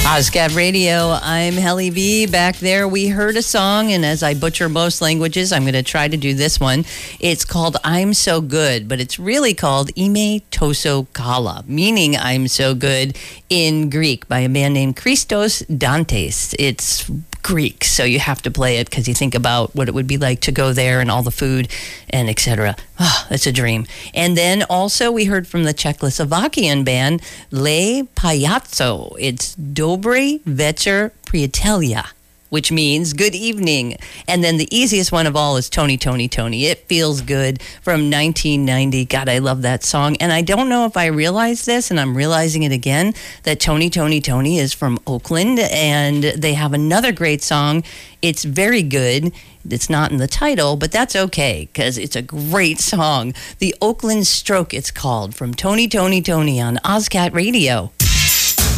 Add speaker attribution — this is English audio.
Speaker 1: Ozcat Radio, I'm Helly B. Back there, we heard a song, and as I butcher most languages, I'm going to try to do this one. It's called I'm So Good, but it's really called Ime Toso Kala, meaning I'm So Good in Greek, by a man named Christos Dantes. It's Greek, so you have to play it because you think about what it would be like to go there and all the food and etc. Oh, that's a dream. And then also we heard from the Czechoslovakian band Le Pajazzo. It's Dobry Večer Priatelia, which means good evening. And then the easiest one of all is Tony, Tony, Tony. It Feels Good from 1990. God, I love that song. And I don't know if I realized this, and I'm realizing it again, that Tony, Tony, Tony is from Oakland, and they have another great song. It's very good. It's not in the title, but that's okay, because it's a great song. The Oakland Stroke, it's called, from Tony, Tony, Tony on Ozcat Radio.